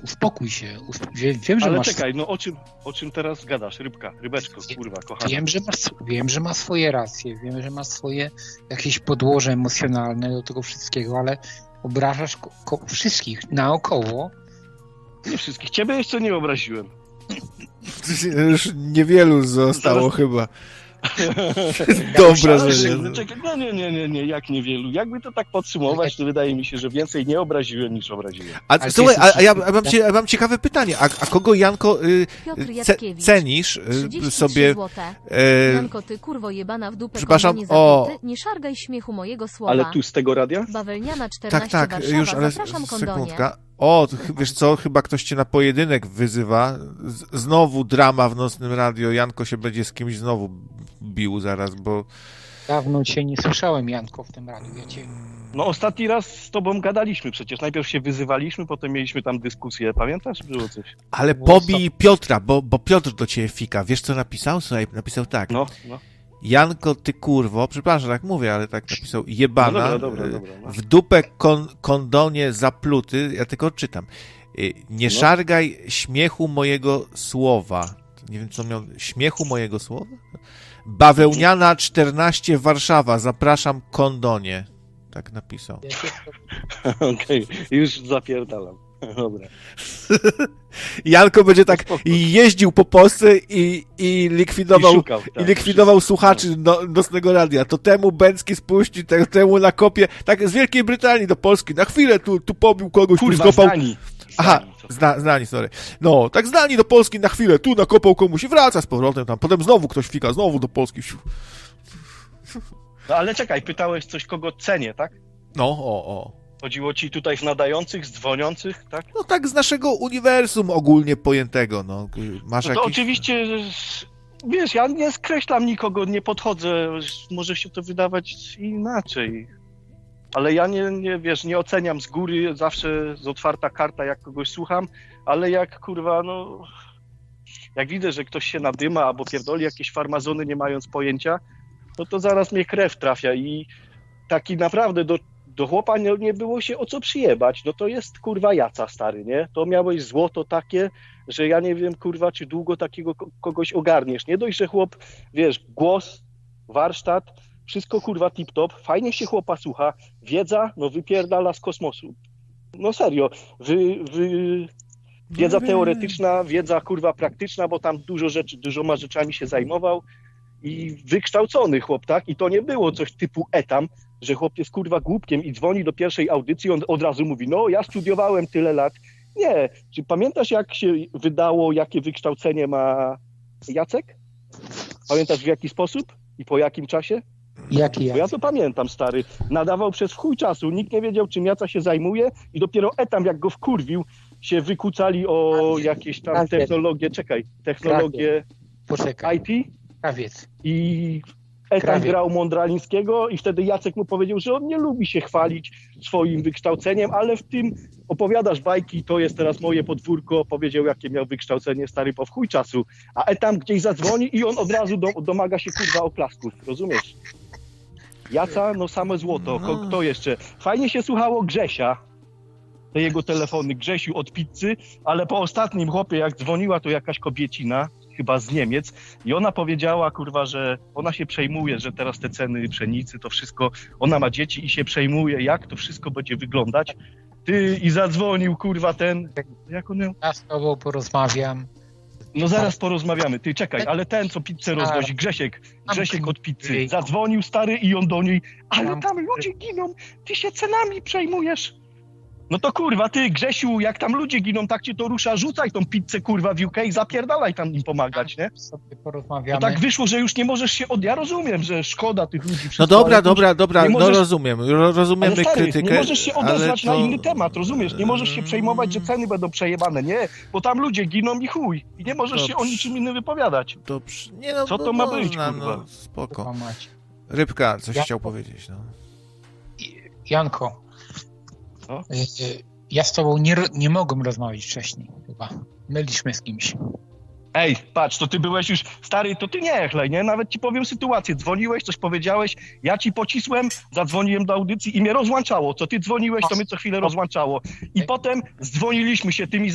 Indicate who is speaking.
Speaker 1: uspokój się. Wiem, że
Speaker 2: ale
Speaker 1: masz...
Speaker 2: czekaj, no o czym teraz gadasz? Rybeczko, kurwa, kochana.
Speaker 1: Wiem, że masz swoje racje, wiem, że masz swoje jakieś podłoże emocjonalne do tego wszystkiego, ale obrażasz wszystkich naokoło.
Speaker 2: Nie wszystkich. Ciebie jeszcze nie obraziłem.
Speaker 3: Już niewielu zostało chyba. Dobra, że
Speaker 2: nie, jak niewielu. Jakby to tak podsumować, to wydaje mi się, że więcej nie obraziłem niż obraziłem.
Speaker 3: Słuchaj, ja mam ciekawe pytanie. A kogo, Janko, cenisz sobie...
Speaker 4: Janko, ty kurwo jebana w dupę,
Speaker 3: przepraszam,
Speaker 4: nie szargaj śmiechu mojego słowa.
Speaker 2: Ale tu z tego radia?
Speaker 4: Bawełniana 14
Speaker 3: Tak,
Speaker 4: Warszawa,
Speaker 3: już, ale
Speaker 4: zapraszam kondonie.
Speaker 3: sekundka. Wiesz co, chyba ktoś cię na pojedynek wyzywa. Znowu drama w nocnym radio. Janko się będzie z kimś znowu bił zaraz, bo...
Speaker 1: Dawno cię nie słyszałem, Janko, w tym radiu.
Speaker 2: No ostatni raz z tobą gadaliśmy przecież. Najpierw się wyzywaliśmy, potem mieliśmy tam dyskusję. Pamiętasz? Było coś.
Speaker 3: Ale pobij Piotra, bo Piotr do ciebie fika. Wiesz co napisał? Słuchaj, napisał tak.
Speaker 2: No.
Speaker 3: Janko, ty kurwo, przepraszam, tak mówię, ale tak napisał, jebana,
Speaker 2: no dobra.
Speaker 3: w dupę kondonie zapluty, ja tylko czytam. Nie szargaj śmiechu mojego słowa. Nie wiem, co miał, śmiechu mojego słowa? Bawełniana 14 Warszawa, zapraszam kondonie. Tak napisał.
Speaker 2: Okej, już zapierdalam. Dobra.
Speaker 3: Janko będzie tak jeździł po Polsce i likwidował słuchaczy nocnego radia. To temu Bęcki spuści, temu na kopie. Tak z Wielkiej Brytanii do Polski. Na chwilę tu pobił kogoś,
Speaker 2: kurwa,
Speaker 3: tu skopał.
Speaker 2: Znani,
Speaker 3: sorry. No, tak znani do Polski na chwilę, tu nakopał komuś i wraca z powrotem tam. Potem znowu ktoś fika, znowu do Polski.
Speaker 2: No ale czekaj, pytałeś coś, kogo cenię, tak?
Speaker 3: No,
Speaker 2: Chodziło ci tutaj w nadających, z dzwoniących, tak?
Speaker 3: No tak z naszego uniwersum ogólnie pojętego, no. Masz
Speaker 2: to oczywiście, wiesz, ja nie skreślam nikogo, nie podchodzę, może się to wydawać inaczej. Ale ja nie oceniam z góry, zawsze z otwarta karta, jak kogoś słucham, ale jak kurwa, jak widzę, że ktoś się nadyma albo pierdoli jakieś farmazony, nie mając pojęcia, to zaraz mnie krew trafia i taki naprawdę do chłopa nie było się o co przyjebać, to jest kurwa jaca stary, nie? To miałeś złoto takie, że ja nie wiem kurwa, czy długo takiego kogoś ogarniesz. Nie dość, że chłop, wiesz, głos, warsztat, wszystko kurwa tip-top, fajnie się chłopa słucha, wiedza, wypierdala z kosmosu. No serio, wiedza teoretyczna, wiedza kurwa praktyczna, bo tam dużoma rzeczami się zajmował i wykształcony chłop, tak? I to nie było coś typu etam, że chłop jest kurwa głupkiem i dzwoni do pierwszej audycji, on od razu mówi, ja studiowałem tyle lat. Nie. Czy pamiętasz, jak się wydało, jakie wykształcenie ma Jacek? Pamiętasz w jaki sposób i po jakim czasie?
Speaker 1: Jaki?
Speaker 2: Bo ja to pamiętam, stary. Nadawał przez chuj czasu, nikt nie wiedział, czym Jaca się zajmuje i dopiero etam, jak go wkurwił, się wykucali o jakieś tam technologie, IT.
Speaker 1: Krawiec.
Speaker 2: I etam grał Mądralińskiego i wtedy Jacek mu powiedział, że on nie lubi się chwalić swoim wykształceniem, ale w tym opowiadasz bajki, to jest teraz moje podwórko, powiedział, jakie miał wykształcenie, stary, po chuj czasu. A etam gdzieś zadzwoni i on od razu domaga się kurwa oklasków, rozumiesz? Jaca, same złoto. Kto jeszcze? Fajnie się słuchało Grzesia, te jego telefony, Grzesiu od pizzy, ale po ostatnim chłopie, jak dzwoniła, to jakaś kobiecina, chyba z Niemiec, i ona powiedziała, kurwa, że ona się przejmuje, że teraz te ceny pszenicy, to wszystko, ona ma dzieci i się przejmuje, jak to wszystko będzie wyglądać. I zadzwonił, kurwa, jak on miał?
Speaker 1: Ja z tobą porozmawiam.
Speaker 2: Zaraz porozmawiamy. Ty czekaj, ale ten, co pizzę rozwozi, Grzesiek od pizzy, zadzwonił, stary, i on do niej, ale tam ludzie giną, ty się cenami przejmujesz. No to kurwa, ty Grzesiu, jak tam ludzie giną, tak cię to rusza, rzucaj tą pizzę kurwa w UK i zapierdalaj tam im pomagać, nie?
Speaker 1: Sobie porozmawiamy.
Speaker 2: To tak wyszło, że już nie możesz się ja rozumiem, że szkoda tych ludzi.
Speaker 3: Wszystko, dobra, rozumiemy krytykę.
Speaker 2: Nie możesz się odezwać na inny temat, rozumiesz? Nie możesz się przejmować, że ceny będą przejebane, nie? Bo tam ludzie giną i chuj. I nie możesz się o niczym innym wypowiadać.
Speaker 3: Dobrze.
Speaker 2: Co to ma być, kurwa?
Speaker 3: Spoko. Rybka, coś chciał powiedzieć,
Speaker 1: Janko. Ja z tobą nie mogłem rozmawiać wcześniej, chyba. Myliśmy z kimś.
Speaker 2: Ej, patrz, to ty byłeś już stary, to ty nie chlej, nie? Nawet ci powiem sytuację. Dzwoniłeś, coś powiedziałeś, ja ci pocisłem, zadzwoniłem do audycji i mnie rozłączało. Co ty dzwoniłeś, to mnie co chwilę rozłączało. I potem zdzwoniliśmy się tymi